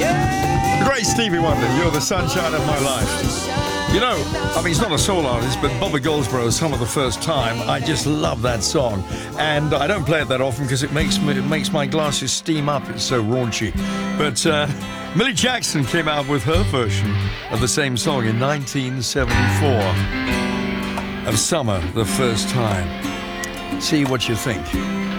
The great Stevie Wonder, you're the sunshine of my life. You know, I mean, he's not a soul artist, but Bobby Goldsboro, Summer the First Time, I just love that song. And I don't play it that often because it makes my glasses steam up. It's so raunchy. But Millie Jackson came out with her version of the same song in 1974 of Summer the First Time. See what you think.